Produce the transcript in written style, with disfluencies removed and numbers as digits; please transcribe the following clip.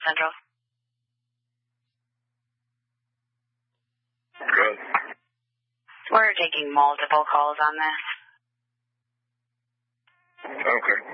Central. Good. We're taking multiple calls on this. Okay.